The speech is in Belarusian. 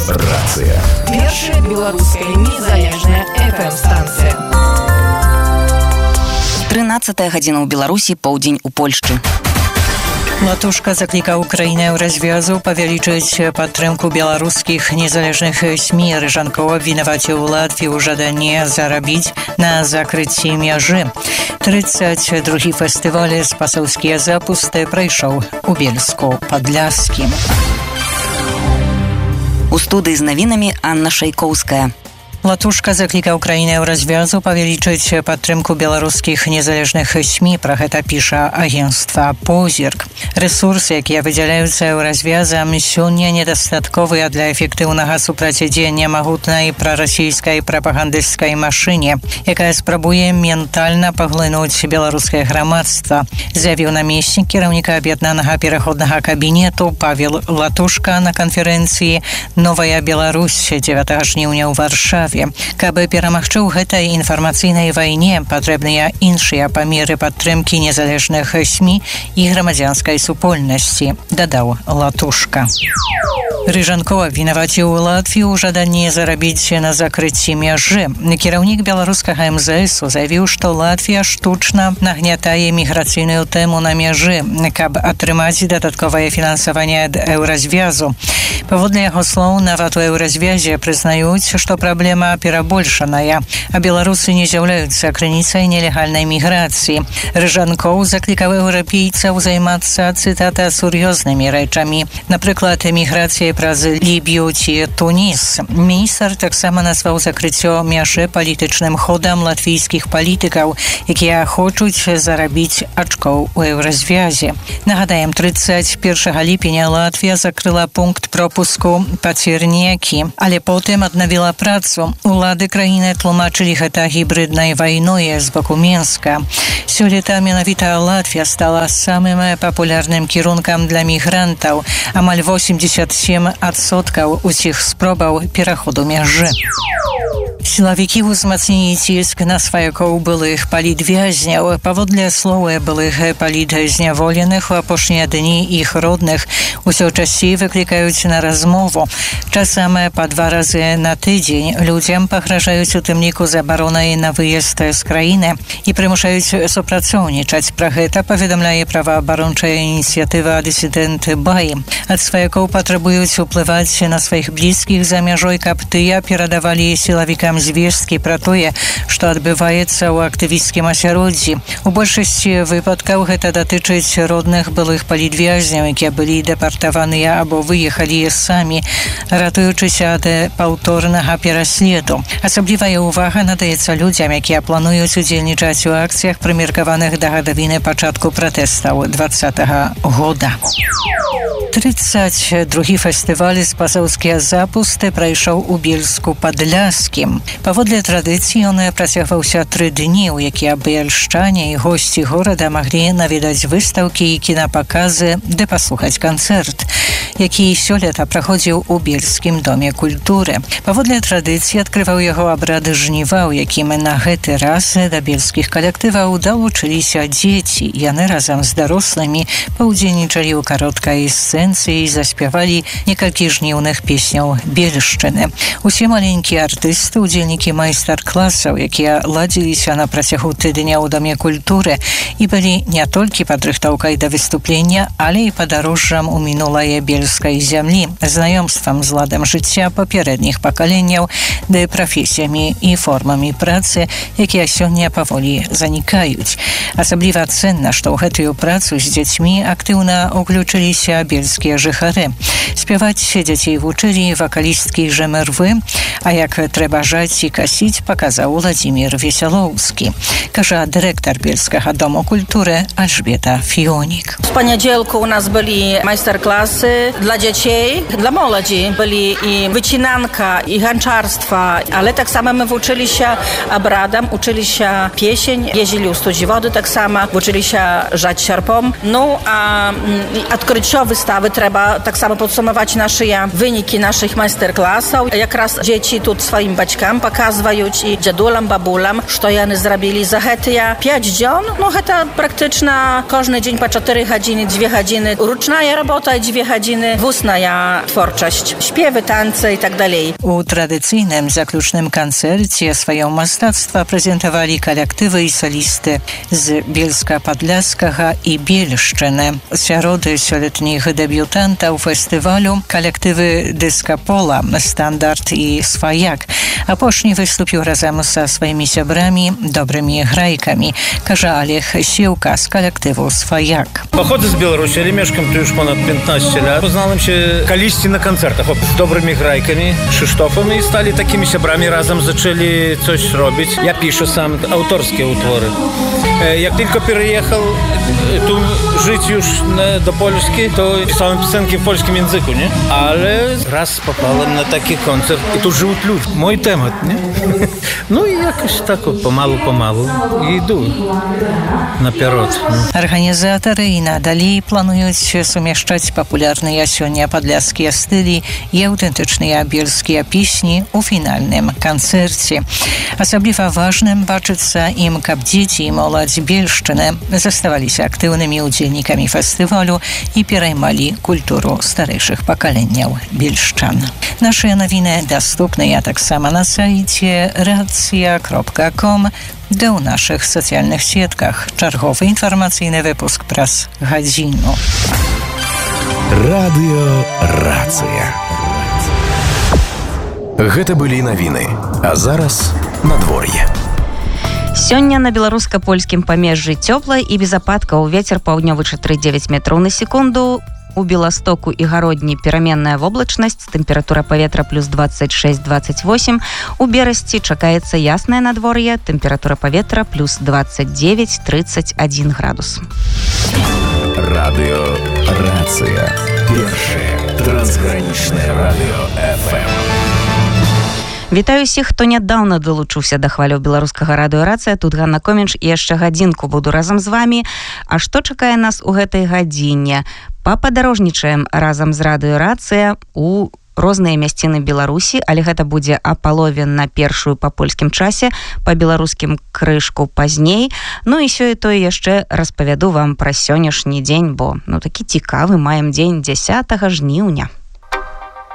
Рацыя. Першая беларуская незалежная FM-станцыя. 13 гадзіна ў Беларусі, паўдзень у Польшчы. Латушка закликał Ukrainę развязу павялічыць падтрымку беларускіх незалежных СМІ. Рыжанкова вінаваціў Латвію ў жаданні зарабіць на закрыцці мяжы. 32 фестываль «Спасаўскія запусты» прайшоў у Бельску-Падляскім. У студыі з навінамі Анна Шайкоўская. Латушка заклікаў краінę развязу павялічыць падтрымку беларускіх незалежных СМІ. Пра гэта піша агенцтва «Позірк». Рэсурсы, якія выдзяляюцца ў развязам, сёння недастатковыя для эфектыўнага супрацьдзеяння магутнай прарасійскай прапагандысцкай машыне, якая спрабуе ментальна паглынуць беларускае грамадства, заявіў намеснік кіраўніка аб'яднанага пераходнага кабінету Павел Латушка на канферэнцыі «Новая Беларусь» 9 жніўня ў Варшаве. Каб перамагчы ў гэтай інфармацыйнай вайне, патрэбныя іншыя памеры падтрымкі незалежных СМІ і грамадзянскай супольнасці, дадаў Латушка. Рыжанкова вінаваціў Латвію ў жаданні зарабіць на закрыцці мяжы. Кіраўнік беларускага МЗС заявіў, што Латвія штучна нагнятае міграцыйную тэму на мяжы, каб атрымаць дадатковае фінансаванне ад еўразвязу. Паводле яго слоў, нават у еўразвязе прызнаюць, што праблема перабольшаная, а беларусы не з'яўляюцца крыніцай нелегальнай міграцыі. Рыжанкоў заклікаў еўрапейцаў займацца, цытата, сур'ёзнымі рэчамі, напрыклад, міграцыяй праз Лібію ці Тунис. Міністр таксама назваў закрыццё мяжы палітычным ходам латвійскіх палітыкаў, якія хочуць зарабіць ачкоў у еўразвязе. Нагадаем, 31 ліпеня Латвія закрыла пункт пропуску па Цвернякі, але потым аднавіла працу. Улады краіны тлумачылі гэта гібриднай вайной з боку Мінска. Сёлета менавіта Латвія стала самым папулярным кірункам для мігрантаў. Амаль 87% усіх спробаў пераходу мяжы. Сілавікі ўзмацнілі ціск на сваякоў былых палітвязняў. Паводле слоў былых палітзняволеных, у апошнія дні іх родных усё часцей выклікаюць на размову. Часам па 2 разы на тыдзень людзям пагражаюць у тым ліку забаронай на выезд з краіны і прымушаюць супрацоўнічаць. Пра гэта паведамляе праваабарончая ініцыятыва «Дысідэнт Бай». Ад сваякоў патрабуюць уплываць на сваіх блізкіх за мяжой, каб тыя перадавалі сілавікам звесткі пра тое, што адбываецца ў актывісцкім асяроддзі. У большасці выпадкаў гэта датычыць родных былых палітвязняў, якія былі дэпартаваныя або выехалі самі, ратуючыся ад паўторнага пераследу. Асаблівая ўвага надаецца людзям, якія плануюць удзельнічаць у акцыях, прымеркаваных да гадавіны пачатку пратэстаў 2020 года. 32 фестываль «Спасаўскія запусты» прайшоў у Бельску-Падляскім. Паводле традыцыі ён працягваўся 3 дні, у якія бельшчане і госці горада маглі наведаць выстаўкі і кінапаказы, ды паслухаць канцэрт, які сёлета праходзіў у Бельскім доме культуры. Паводле традыцыі адкрываў яго абрад жніва, у якім на гэты раз да бельскіх калектываў далучыліся дзеці. Яны разам з дарослымі паўдзельнічалі ў кароткай сцэнцы і заспявалі некалькі жніўных песняў бельшчыны. Усе маленькія артысты, удзельнікі майстар-класаў, якія ладзіліся на працягу тыдня ў доме культуры і былі не толькі падрыхтоўкай да выступлення, але і падарожжам у мінулае бельскай зямлі, знаёмствам з ладам жыцця папярэдніх пакаленняў, ды прафесіямі і формамі працы, якія сёння паволі занікаюць. Асабліва цэнна, што ў гэтую працу з дзецьмі актыўна ўключыліся бельскія жыхары. Спяваць дзяцей вучылі вакалісткі Жэмервы, а як трэба жаць і касіць, паказаў Владзімір Весялоўскі, кажа дырэктар Бельскага дому культуры Альжбета Фіонік. Z poniedziałku u nas byli majsterklasy dla dzieci, dla młodzi. Byli i wycinanka, i hańczarstwa, ale tak samo my uczyli się obradom, uczyli się piesień, jeździli u studzi wody tak samo, uczyli się żać sierpą. No a odkrycie wystawy trzeba tak samo podsumować nasze wyniki naszych majsterklasów. Jak raz dzieci tu swoim baćkam pokazują i dziadulam, babulam, co oni zrobili za te 5 dzień. No to praktyczna, każdy dzień po 4 godziny, 2 godziny. Ruczna robota i 2 godziny kolejny ustna twórczość, śpiewy, tańce i tak dalej. U tradycyjnym zakljucznym koncercie swoją mastactwa prezentowali kolektywy i solisty z Bielska Podlaskiego i Bielszczyny. Wśród sioletnich debiutantów festiwalu kolektywy Dyska Pola, Standard i Swajak, a później wystąpił razem ze swoimi siobrami, dobrymi grajkami, każe Olech Siłka z kolektywu Swajak. Pochodzę z Białorusi, ale mieszkam tu już ponad 15 lat. Poznałem się kaliści na koncertach z dobrymi grajkami, Krzysztofem, i stali takimi siobrami, razem zaczęli coś robić. Ja piszę sam autorskie utwory. Jak tylko przyjechał tu żyć już do Polski, to pisałem piosenki w polskim języku, nie? Ale raz popałem na taki koncert i tu żyją ludzie. Mój temat, nie? No i jakoś tak pomału idę naперед. Organizatory i nadal planują sumieszczać popularne сёння podlaskie styli i autentyczne bielskie pieśni u finalnym koncercie. Osobliwie ważnym baczyć im, aby dzieci i młodzi Bielszczyny zostawali się aktywnymi udzielnikami festiwalu i przejmali kulturę starszych pokoleniów bielszczan. Nasze nowiny dostępne, a tak samo na sajcie racja.com, do u naszych socjalnych sietkach. Czerwowy informacyjny wypusk pras godzinu. Radio Рацыя. Гэта былі навіны, а зараз надвор'е. Сёння на беларуска-польскім памежжы цёпла і без ападкаў. Вецер паўднёвы 4,9 метраў на секунду. У Беластоку і Гародні пераменная воблачнасць, тэмпература паветра плюс 26-28. У Берасці чакаецца яснае надвор'е, тэмпература паветра плюс 29-31 градус. Радыё Рацыя. Першае трансгранічнае радыё FM. Вітаю ўсіх, хто нядаўна далучыўся да хваляў беларускага радыё Рацыя. Тут Ганна Комінч, і яшчэ гадзінку буду разам з вамі. А што чакае нас у гэтай гадзіне? Пападарожнічаем разам з радыё Рацыя у розныя мясціны Беларусі, але гэта будзе а палове на першую па польскім часе, па беларускім крышку пазней. Ну і сёе-тое яшчэ распавяду вам пра сённяшні дзень, бо такі цікавы маем дзень 10 жніўня.